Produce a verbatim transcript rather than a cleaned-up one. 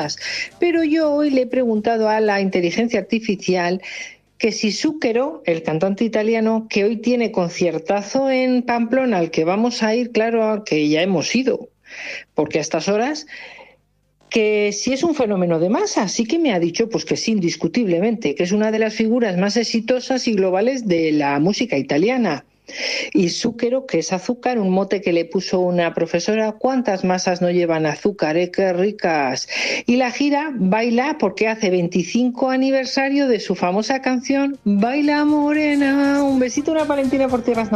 Pero yo hoy le he preguntado a la inteligencia artificial que si Zucchero, el cantante italiano, que hoy tiene conciertazo en Pamplona, al que vamos a ir, claro, que ya hemos ido, porque a estas horas, que si es un fenómeno de masa. Así que me ha dicho pues que sí, indiscutiblemente, que es una de las figuras más exitosas y globales de la música italiana. Y Zucchero, que es azúcar, un mote que le puso una profesora. ¿Cuántas masas no llevan azúcar, eh? ¡Qué ricas! Y la gira Baila, porque hace veinticinco aniversario de su famosa canción Baila Morena. Un besito, una Valentina por tierras